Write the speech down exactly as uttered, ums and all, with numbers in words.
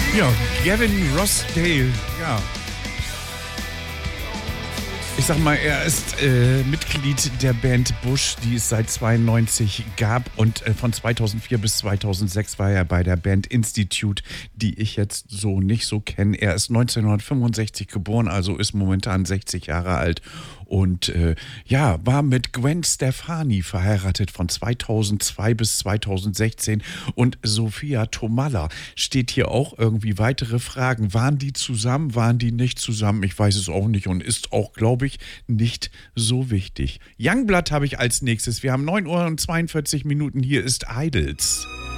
Ja, Gavin Rossdale, ja. Ich sag mal, er ist äh, Mitglied der Band Bush, die es seit zweiundneunzig gab, und äh, von zweitausendvier bis zweitausendsechs war er bei der Band Institute, die ich jetzt so nicht so kenne. Er ist neunzehnhundertfünfundsechzig geboren, also ist momentan sechzig Jahre alt und äh, ja, war mit Gwen Stefani verheiratet von zweitausendzwei bis zweitausendsechzehn, und Sophia Tomalla steht hier auch irgendwie weitere Fragen. Waren die zusammen, waren die nicht zusammen? Ich weiß es auch nicht und ist auch, glaube ich, nicht so wichtig. Youngblood habe ich als nächstes. Wir haben neun Uhr und zweiundvierzig Minuten. Hier ist Idols.